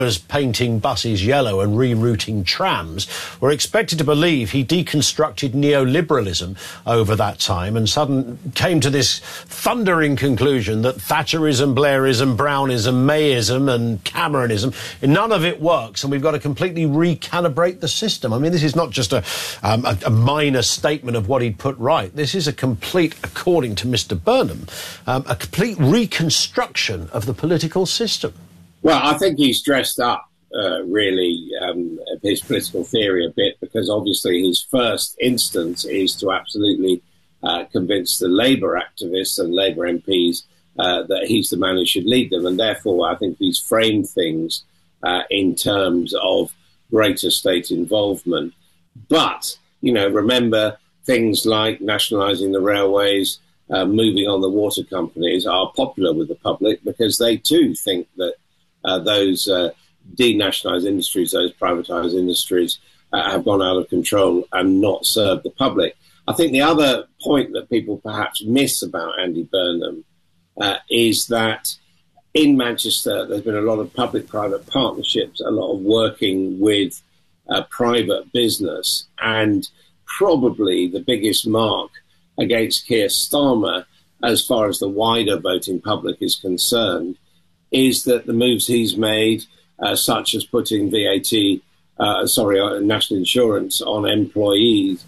painting buses yellow and rerouting trams, were expected to believe he deconstructed neoliberalism over that time and suddenly came to this thundering conclusion that Thatcherism, Blairism, Brownism, Mayism and Cameronism, none of it works and we've got to completely recalibrate the system. I mean, this is not just a minor statement of what he'd put right. This is a complete, according to Mr. Burnham, a complete reconstruction of the political system. Well, I think he's dressed up, really, his political theory a bit, because obviously his first instance is to absolutely convince the Labour activists and Labour MPs that he's the man who should lead them. And therefore, I think he's framed things in terms of greater state involvement. But, you know, remember things like nationalising the railways, moving on the water companies are popular with the public because they too think that those denationalised industries, those privatised industries, have gone out of control and not served the public. I think the other point that people perhaps miss about Andy Burnham is that in Manchester there's been a lot of public-private partnerships, a lot of working with private business, and probably the biggest mark against Keir Starmer, as far as the wider voting public is concerned, is that the moves he's made, such as putting national insurance on employees,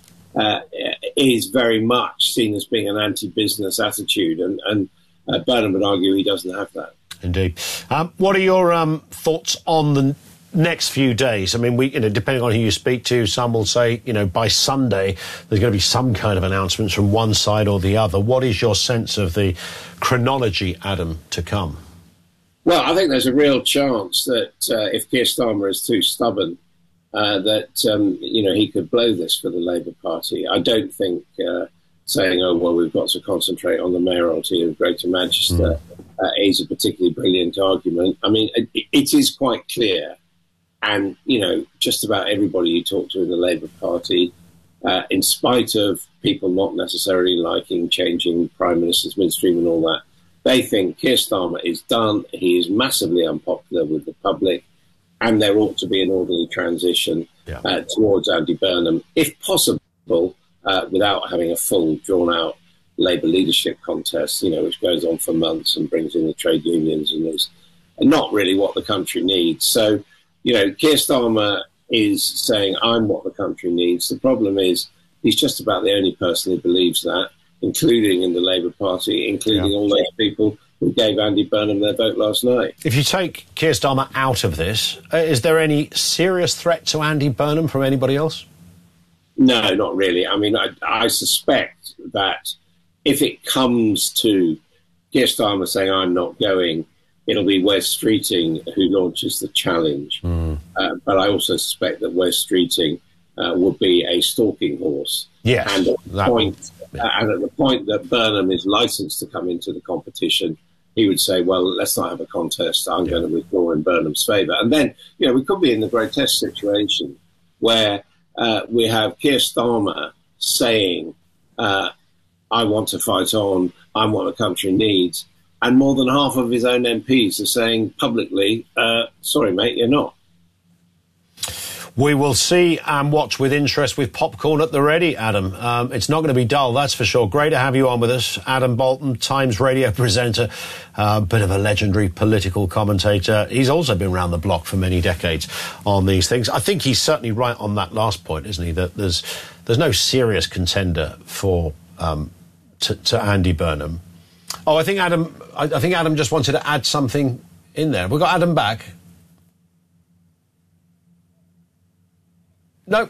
is very much seen as being an anti-business attitude. And Burnham would argue he doesn't have that. Indeed. What are your thoughts on the next few days? I mean, depending on who you speak to, some will say, by Sunday, there's going to be some kind of announcements from one side or the other. What is your sense of the chronology, Adam, to come? Well, I think there's a real chance that if Keir Starmer is too stubborn, that he could blow this for the Labour Party. I don't think saying, oh, well, we've got to concentrate on the mayoralty of Greater Manchester is a particularly brilliant argument. I mean, it is quite clear, and, just about everybody you talk to in the Labour Party, in spite of people not necessarily liking changing Prime Minister's midstream and all that, they think Keir Starmer is done. He is massively unpopular with the public, and there ought to be an orderly transition towards Andy Burnham, if possible, without having a full, drawn-out Labour leadership contest, which goes on for months and brings in the trade unions and is not really what the country needs. So, Keir Starmer is saying, I'm what the country needs. The problem is he's just about the only person who believes that, including in the Labour Party, including all those people who gave Andy Burnham their vote last night. If you take Keir Starmer out of this, is there any serious threat to Andy Burnham from anybody else? No, not really. I mean, I suspect that if it comes to Keir Starmer saying, I'm not going, it'll be Wes Streeting who launches the challenge. But I also suspect that Wes Streeting would be a stalking horse. Yes. And at the point that Burnham is licensed to come into the competition, he would say, well, let's not have a contest. I'm going to withdraw in Burnham's favour. And then, we could be in the grotesque situation where we have Keir Starmer saying, I want to fight on, I'm what the country needs. And more than half of his own MPs are saying publicly, sorry, mate, you're not. We will see and watch with interest with popcorn at the ready, Adam. It's not going to be dull, that's for sure. Great to have you on with us. Adam Bolton, Times radio presenter, bit of a legendary political commentator. He's also been around the block for many decades on these things. I think he's certainly right on that last point, isn't he, that there's no serious contender for to Andy Burnham. Oh, I think Adam just wanted to add something in there. We've got Adam back. No.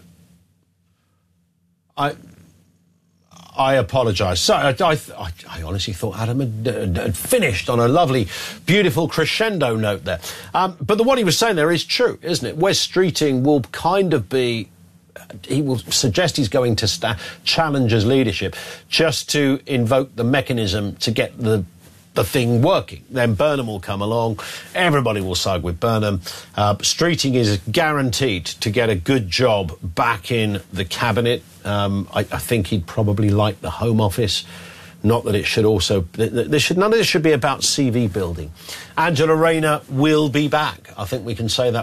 I apologise. So I honestly thought Adam had finished on a lovely, beautiful crescendo note there. But what he was saying there is true, isn't it? Wes Streeting will kind of be... He will suggest he's going to challenge his leadership just to invoke the mechanism to get the thing working. Then Burnham will come along. Everybody will side with Burnham. Streeting is guaranteed to get a good job back in the cabinet. I think he'd probably like the Home Office Not that it should also... none of this should be about CV building. Angela Rayner will be back. I think we can say that